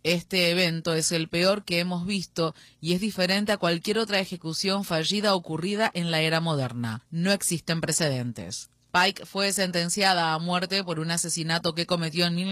Este evento es el peor que hemos visto y es diferente a cualquier otra ejecución fallida ocurrida en la era moderna. No existen precedentes. Pike fue sentenciada a muerte por un asesinato que cometió en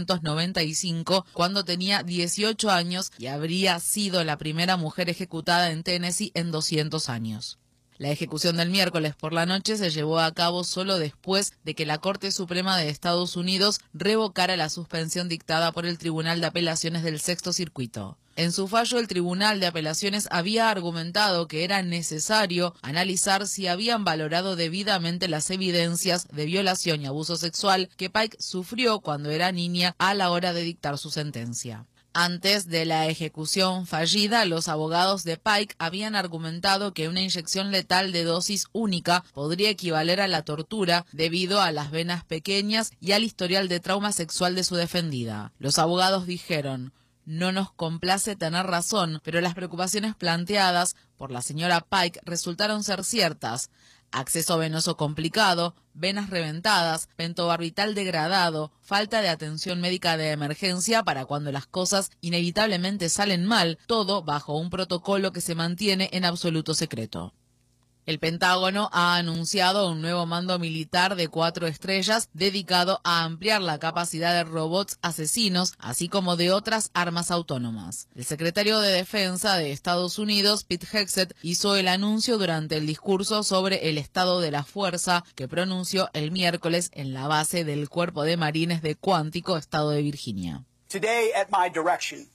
1995 cuando tenía 18 años y habría sido la primera mujer ejecutada en Tennessee en 200 años. La ejecución del miércoles por la noche se llevó a cabo solo después de que la Corte Suprema de Estados Unidos revocara la suspensión dictada por el Tribunal de Apelaciones del Sexto Circuito. En su fallo, el Tribunal de Apelaciones había argumentado que era necesario analizar si habían valorado debidamente las evidencias de violación y abuso sexual que Pike sufrió cuando era niña a la hora de dictar su sentencia. Antes de la ejecución fallida, los abogados de Pike habían argumentado que una inyección letal de dosis única podría equivaler a la tortura debido a las venas pequeñas y al historial de trauma sexual de su defendida. Los abogados dijeron: "No nos complace tener razón, pero las preocupaciones planteadas por la señora Pike resultaron ser ciertas. Acceso venoso complicado, venas reventadas, pentobarbital degradado, falta de atención médica de emergencia para cuando las cosas inevitablemente salen mal, todo bajo un protocolo que se mantiene en absoluto secreto". El Pentágono ha anunciado un nuevo mando militar de 4 estrellas dedicado a ampliar la capacidad de robots asesinos, así como de otras armas autónomas. El secretario de Defensa de Estados Unidos, Pete Hegseth, hizo el anuncio durante el discurso sobre el estado de la fuerza que pronunció el miércoles en la base del Cuerpo de Marines de Quantico, estado de Virginia. Today, at my direction,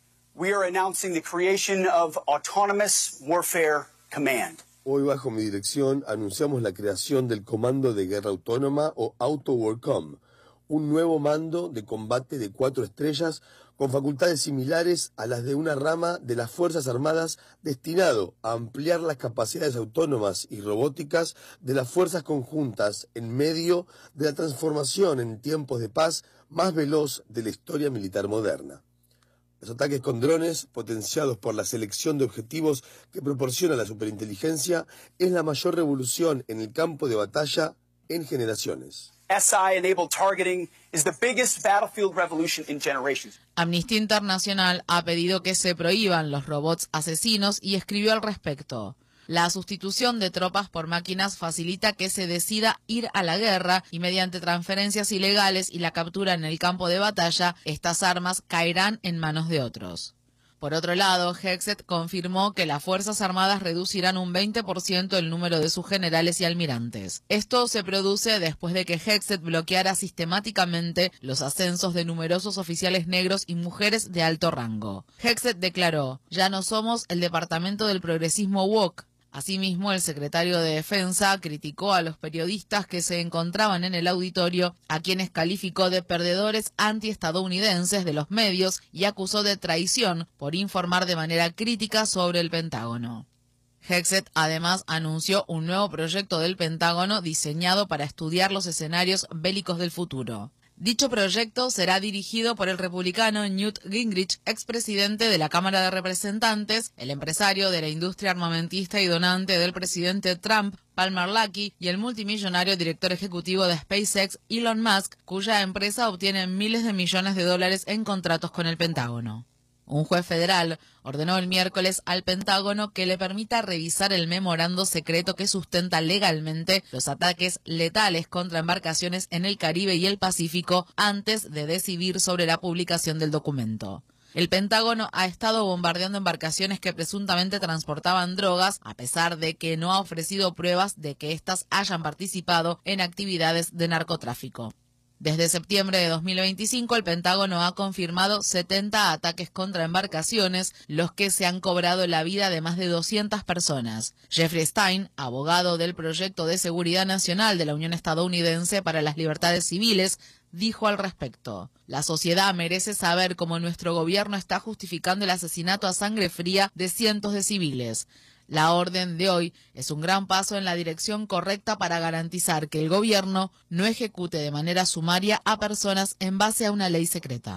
we are announcing the creation of Autonomous Warfare Command. Hoy, bajo mi dirección, anunciamos la creación del Comando de Guerra Autónoma o AutoWarCom, un nuevo mando de combate de 4 estrellas con facultades similares a las de una rama de las Fuerzas Armadas destinado a ampliar las capacidades autónomas y robóticas de las fuerzas conjuntas en medio de la transformación en tiempos de paz más veloz de la historia militar moderna. Los ataques con drones, potenciados por la selección de objetivos que proporciona la superinteligencia, es la mayor revolución en el campo de batalla en generaciones. SI-enabled targeting is the biggest battlefield revolution in generations. Amnistía Internacional ha pedido que se prohíban los robots asesinos y escribió al respecto: "La sustitución de tropas por máquinas facilita que se decida ir a la guerra y mediante transferencias ilegales y la captura en el campo de batalla, estas armas caerán en manos de otros". Por otro lado, Hegseth confirmó que las Fuerzas Armadas reducirán un 20% el número de sus generales y almirantes. Esto se produce después de que Hegseth bloqueara sistemáticamente los ascensos de numerosos oficiales negros y mujeres de alto rango. Hegseth declaró: "Ya no somos el departamento del progresismo woke". Asimismo, el secretario de Defensa criticó a los periodistas que se encontraban en el auditorio, a quienes calificó de perdedores antiestadounidenses de los medios y acusó de traición por informar de manera crítica sobre el Pentágono. Hegseth además anunció un nuevo proyecto del Pentágono diseñado para estudiar los escenarios bélicos del futuro. Dicho proyecto será dirigido por el republicano Newt Gingrich, expresidente de la Cámara de Representantes, el empresario de la industria armamentista y donante del presidente Trump, Palmer Luckey, y el multimillonario director ejecutivo de SpaceX, Elon Musk, cuya empresa obtiene miles de millones de dólares en contratos con el Pentágono. Un juez federal ordenó el miércoles al Pentágono que le permita revisar el memorando secreto que sustenta legalmente los ataques letales contra embarcaciones en el Caribe y el Pacífico antes de decidir sobre la publicación del documento. El Pentágono ha estado bombardeando embarcaciones que presuntamente transportaban drogas, a pesar de que no ha ofrecido pruebas de que éstas hayan participado en actividades de narcotráfico. Desde septiembre de 2025, el Pentágono ha confirmado 70 ataques contra embarcaciones, los que se han cobrado la vida de más de 200 personas. Jeffrey Stein, abogado del Proyecto de Seguridad Nacional de la Unión Estadounidense para las Libertades Civiles, dijo al respecto: "La sociedad merece saber cómo nuestro gobierno está justificando el asesinato a sangre fría de cientos de civiles. La orden de hoy es un gran paso en la dirección correcta para garantizar que el gobierno no ejecute de manera sumaria a personas en base a una ley secreta".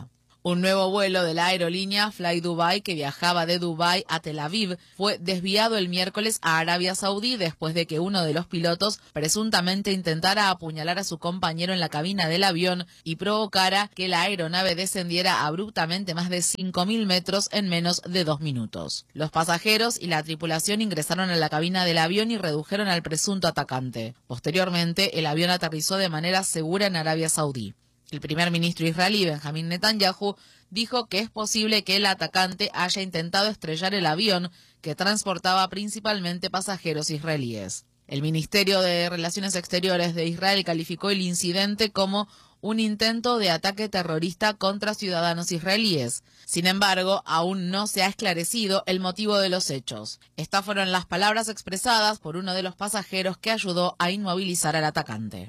Un nuevo vuelo de la aerolínea Fly Dubai que viajaba de Dubái a Tel Aviv fue desviado el miércoles a Arabia Saudí después de que uno de los pilotos presuntamente intentara apuñalar a su compañero en la cabina del avión y provocara que la aeronave descendiera abruptamente más de 5.000 metros en menos de 2 minutos. Los pasajeros y la tripulación ingresaron a la cabina del avión y redujeron al presunto atacante. Posteriormente, el avión aterrizó de manera segura en Arabia Saudí. El primer ministro israelí, Benjamín Netanyahu, dijo que es posible que el atacante haya intentado estrellar el avión que transportaba principalmente pasajeros israelíes. El Ministerio de Relaciones Exteriores de Israel calificó el incidente como un intento de ataque terrorista contra ciudadanos israelíes. Sin embargo, aún no se ha esclarecido el motivo de los hechos. Estas fueron las palabras expresadas por uno de los pasajeros que ayudó a inmovilizar al atacante.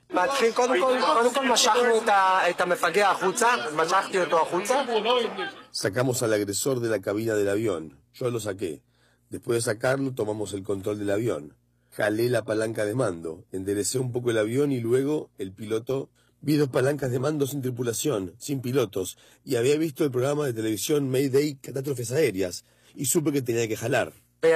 Sacamos al agresor de la cabina del avión. Yo lo saqué. Después de sacarlo, tomamos el control del avión. Jalé la palanca de mando, enderecé un poco el avión y luego el piloto... Vi 2 palancas de mando sin tripulación, sin pilotos, y había visto el programa de televisión Mayday Catástrofes Aéreas, y supe que tenía que jalar.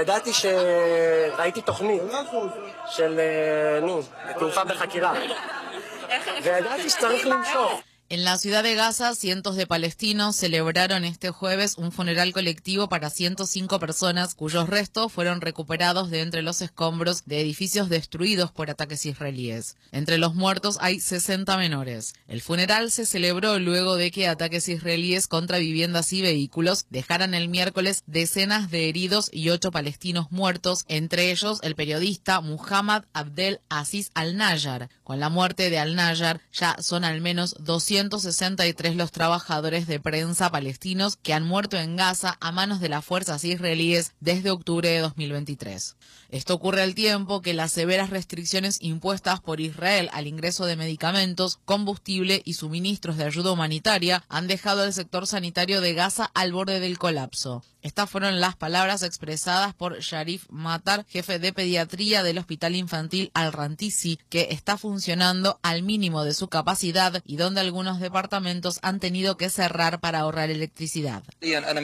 En la ciudad de Gaza, cientos de palestinos celebraron este jueves un funeral colectivo para 105 personas cuyos restos fueron recuperados de entre los escombros de edificios destruidos por ataques israelíes. Entre los muertos hay 60 menores. El funeral se celebró luego de que ataques israelíes contra viviendas y vehículos dejaran el miércoles decenas de heridos y 8 palestinos muertos, entre ellos el periodista Muhammad Abdel Aziz Al-Nayar. Con la muerte de Al-Nayar ya son al menos 263 los trabajadores de prensa palestinos que han muerto en Gaza a manos de las fuerzas israelíes desde octubre de 2023. Esto ocurre al tiempo que las severas restricciones impuestas por Israel al ingreso de medicamentos, combustible y suministros de ayuda humanitaria han dejado al sector sanitario de Gaza al borde del colapso. Estas fueron las palabras expresadas por Sharif Matar, jefe de pediatría del Hospital Infantil Al-Rantisi, que está funcionando al mínimo de su capacidad y donde algunos departamentos han tenido que cerrar para ahorrar electricidad. En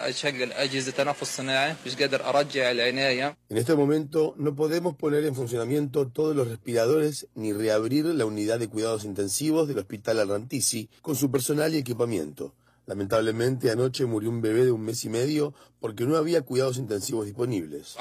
este momento no podemos poner en funcionamiento todos los respiradores ni reabrir la unidad de cuidados intensivos del Hospital Al-Rantisi con su personal y equipamiento. Lamentablemente, anoche murió un bebé de 1 mes y medio porque no había cuidados intensivos disponibles.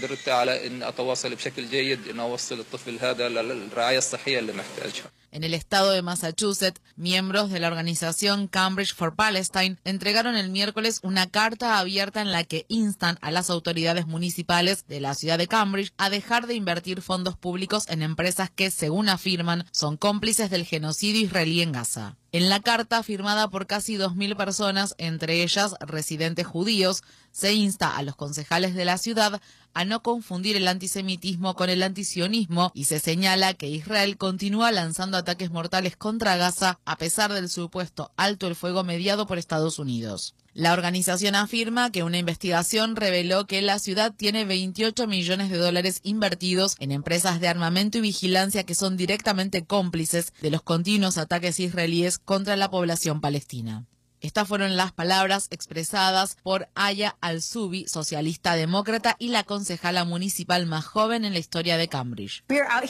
En el estado de Massachusetts, miembros de la organización Cambridge for Palestine entregaron el miércoles una carta abierta en la que instan a las autoridades municipales de la ciudad de Cambridge a dejar de invertir fondos públicos en empresas que, según afirman, son cómplices del genocidio israelí en Gaza. En la carta, firmada por casi 2.000 personas, entre ellas residentes judíos, se insta a los concejales de la ciudad a no confundir el antisemitismo con el antisionismo y se señala que Israel continúa lanzando ataques mortales contra Gaza a pesar del supuesto alto el fuego mediado por Estados Unidos. La organización afirma que una investigación reveló que la ciudad tiene 28 millones de dólares invertidos en empresas de armamento y vigilancia que son directamente cómplices de los continuos ataques israelíes contra la población palestina. Estas fueron las palabras expresadas por Aya Al-Zubi, socialista demócrata y la concejala municipal más joven en la historia de Cambridge.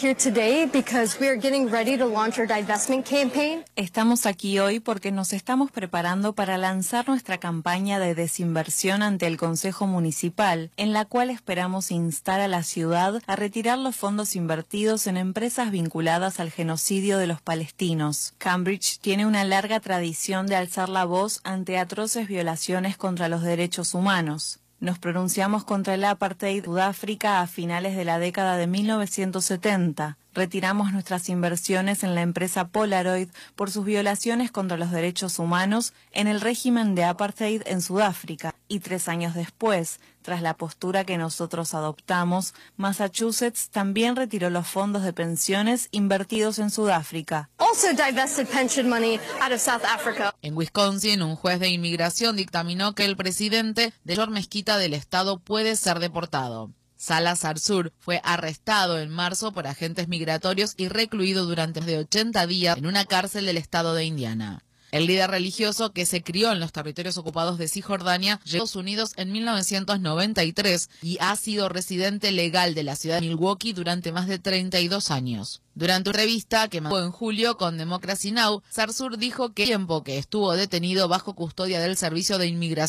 Estamos aquí hoy porque nos estamos preparando para lanzar nuestra campaña de desinversión ante el Consejo Municipal, en la cual esperamos instar a la ciudad a retirar los fondos invertidos en empresas vinculadas al genocidio de los palestinos. Cambridge tiene una larga tradición de alzar la voz ante atroces violaciones contra los derechos humanos. Nos pronunciamos contra el apartheid de Sudáfrica a finales de la década de 1970. Retiramos nuestras inversiones en la empresa Polaroid por sus violaciones contra los derechos humanos en el régimen de apartheid en Sudáfrica. Y 3 años después, tras la postura que nosotros adoptamos, Massachusetts también retiró los fondos de pensiones invertidos en Sudáfrica. En Wisconsin, un juez de inmigración dictaminó que el presidente de la mayor mezquita del estado puede ser deportado. Salah Sarsour fue arrestado en marzo por agentes migratorios y recluido durante más de 80 días en una cárcel del estado de Indiana. El líder religioso, que se crió en los territorios ocupados de Cisjordania, llegó a Estados Unidos en 1993 y ha sido residente legal de la ciudad de Milwaukee durante más de 32 años. Durante una entrevista que mantuvo en julio con Democracy Now!, Sarsour dijo que el tiempo que estuvo detenido bajo custodia del Servicio de Inmigración